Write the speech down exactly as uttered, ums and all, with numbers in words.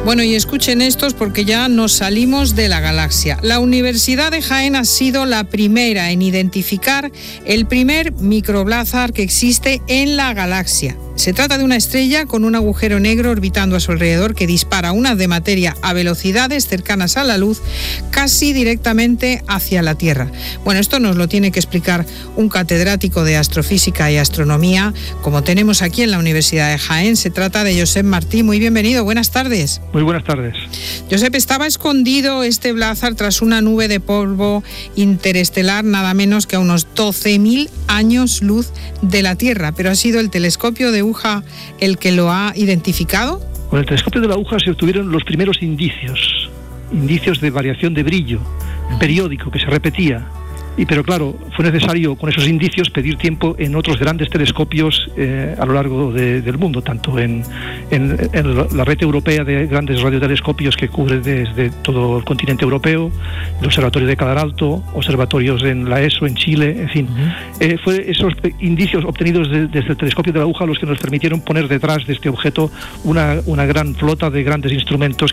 Bueno, y escuchen estos porque ya nos salimos de la galaxia. La Universidad de Jaén ha sido la primera en identificar el primer microblázar que existe en la galaxia. Se trata de una estrella con un agujero negro orbitando a su alrededor que dispara ondas de materia a velocidades cercanas a la luz, casi directamente hacia la Tierra. Bueno, esto nos lo tiene que explicar un catedrático de astrofísica y astronomía, como tenemos aquí en la Universidad de Jaén. Se trata de Josep Martí. Muy bienvenido, buenas tardes. Muy buenas tardes. Josep, estaba escondido este blázar tras una nube de polvo interestelar nada menos que a unos doce mil años luz de la Tierra, pero ha sido el telescopio de U J A el que lo ha identificado. Con el telescopio de la U J A se obtuvieron los primeros indicios, indicios de variación de brillo periódico que se repetía. Y, pero claro, fue necesario con esos indicios pedir tiempo en otros grandes telescopios eh, a lo largo de, del mundo, tanto en, en, en la red europea de grandes radiotelescopios que cubre desde todo el continente europeo, el Observatorio de Calaralto, observatorios en la ESO, en Chile, en fin. Uh-huh. Eh, fue esos indicios obtenidos de, desde el telescopio de la U J A los que nos permitieron poner detrás de este objeto una, una gran flota de grandes instrumentos